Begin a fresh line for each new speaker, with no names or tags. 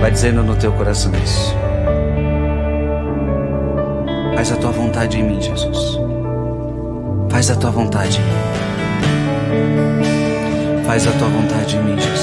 Vai dizendo no teu coração isso. Faz a tua vontade em mim, Jesus. Faz a tua vontade em mim. Faz a tua vontade em mim, Jesus.